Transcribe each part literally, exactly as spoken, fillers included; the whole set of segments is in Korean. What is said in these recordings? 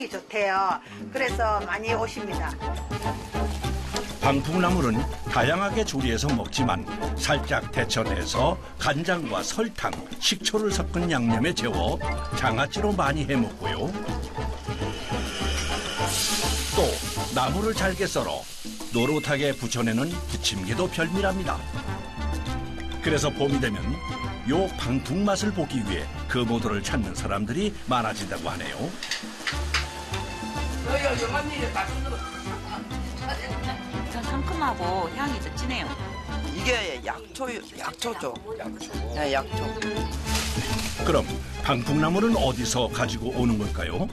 좋대요. 그래서 많이 오십니다. 방풍나물은 다양하게 조리해서 먹지만 살짝 데쳐내서 간장과 설탕, 식초를 섞은 양념에 재워 장아찌로 많이 해먹고요. 또 나물을 잘게 썰어 노릇하게 부쳐내는 부침개도 별미랍니다. 그래서 봄이 되면 요 방풍 맛을 보기 위해 금오도를 찾는 사람들이 많아진다고 하네요. 더 상큼하고 향이 더 진해요. 이게 약초, 약초죠. 약초. 네, 약초. 그럼 방풍나물은 어디서 가지고 오는 걸까요?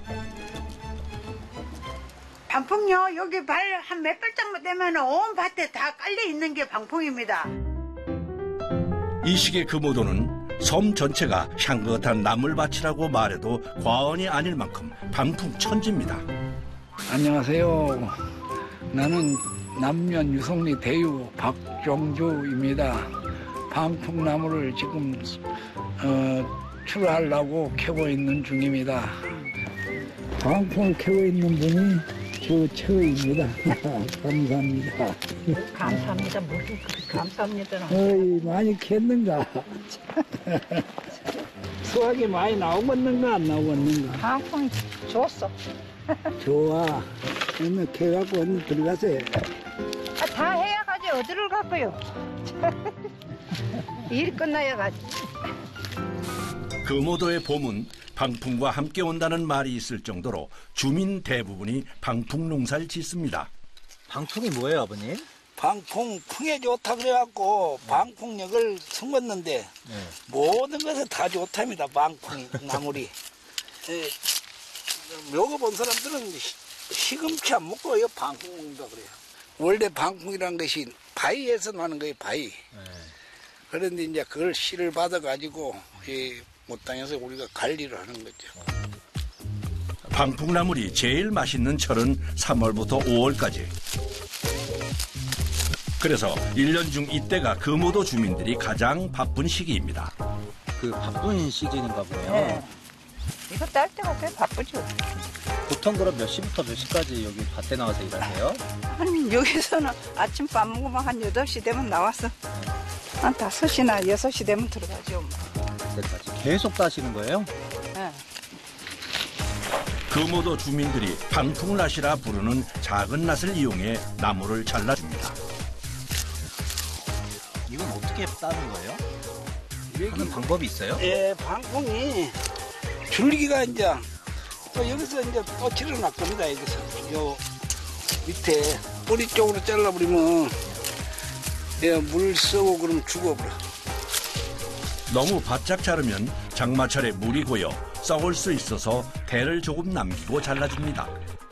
방풍요, 여기 발 한 몇 발짝만 되면 온 밭에 다 깔려 있는 게 방풍입니다. 이 시기의 금오도는 섬 전체가 향긋한 나물밭이라고 말해도 과언이 아닐 만큼 방풍 천지입니다. 안녕하세요. 나는 남면 유성리 대유 박종주입니다. 방풍나무를 지금 어, 출하하려고 캐고 있는 중입니다. 방풍을 캐고 있는 분이 저 처입니다. 감사합니다. 감사합니다. 무슨 그렇게 감사합니다. 어이, 많이 캤는가? 수확이 많이 나오겠는가 안 나오겠는가? 방풍 좋았어. 좋아. 오늘 캐갖고 언니 들어가세요. 아, 다 해야 가지 어디를 갈거요? 일 끝나야 가지. 금오도의 봄은 방풍과 함께 온다는 말이 있을 정도로 주민 대부분이 방풍 농사를 짓습니다. 방풍이 뭐예요, 아버님? 방풍 풍에 좋다 그래갖고 방풍력을 숨겼는데 네. 모든 것에 다 좋답니다. 방풍 나물이. 예, 먹어본 사람들은 시- 시금치 안 먹고 이거 방풍 먹는다 그래요. 원래 방풍이란 것이 바위에서 나는 거예요. 바위. 네. 그런데 이제 그걸 씨를 받아가지고 이 못당에서 우리가 관리를 하는 거죠. 방풍나물이 제일 맛있는 철은 삼월부터 오월까지. 그래서 일 년 중 이때가 금오도 주민들이 가장 바쁜 시기입니다. 그 바쁜 시즌인가 보네요. 네. 이거 딸 때가 꽤 바쁘죠. 보통 그럼 몇 시부터 몇 시까지 여기 밭에 나와서 일하세요? 한 여기서는 아침 밥 먹으면 한 여덟 시 되면 나와서 한 다섯 시나 여섯 시 되면 들어가죠. 그때까지 계속 따시는 거예요? 네. 금오도 주민들이 방풍낫이라 부르는 작은 낫을 이용해 나무를 잘라줍니다. 이건 어떻게 따는 거예요? 하는 방법이 있어요? 예, 방풍이 줄기가 이제 또 여기서 이제 또 칠해놨 겁니다. 여기서 요 밑에 뿌리 쪽으로 잘라버리면 예, 물 쓰고 그럼 죽어버려. 너무 바짝 자르면 장마철에 물이 고여 썩을 수 있어서 대를 조금 남기고 잘라줍니다.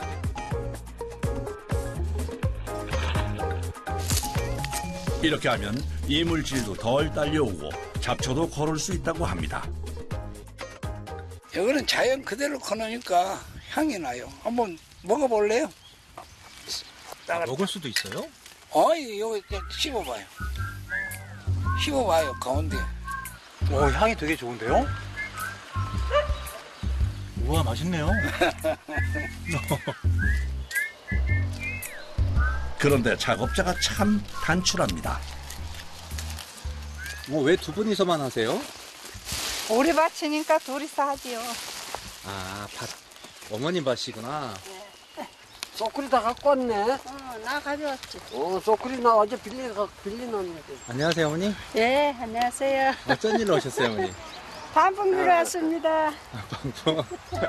이렇게 하면 이물질도 덜 딸려오고 잡초도 걸을 수 있다고 합니다. 이거는 자연 그대로 커놓으니까 향이 나요. 한번 먹어볼래요? 아, 먹을 수도 있어요? 어이, 여기 씹어봐요. 씹어봐요, 가운데. 오, 향이 되게 좋은데요? 우와, 맛있네요. 그런데 작업자가 참 단출합니다. 뭐, 왜 두 분이서만 하세요? 우리 밭이니까 둘이서 하지요. 아, 밭, 어머님 밭이구나. 소쿠리 다 갖고 왔네. 어, 나 가져왔지. 어, 소쿠리 나 어제 빌리, 빌리놨는데. 안녕하세요, 어머니. 예, 안녕하세요. 어쩐 일로 오셨어요, 어머니? 방풍 빌러 왔습니다. 방풍.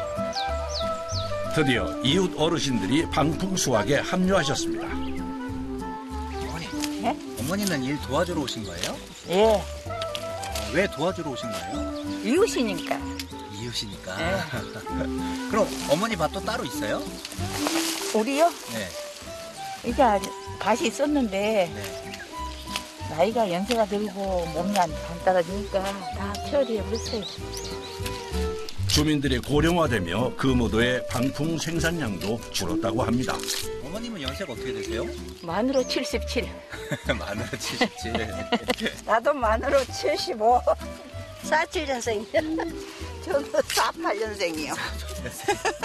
드디어 이웃 어르신들이 방풍 수확에 합류하셨습니다. 어머니. 네? 어머니는 일 도와주러 오신 거예요? 예. 어, 왜 도와주러 오신 거예요? 이웃이니까. 이웃이니까. 네. 그럼 어머니 밭도 따로 있어요? 우리요? 네. 이게 아직 밭이 있었는데 네. 나이가 연세가 들고 몸이 안, 안 따라주니까 다 처리해버렸어요. 주민들이 고령화되며 금오도의 방풍 생산량도 줄었다고 합니다. 어머님은 연세가 어떻게 되세요? 만으로 칠십칠. 만으로 칠십칠. 나도 만으로 칠십오. 사칠 년생이요. 저도 사팔 년생이요.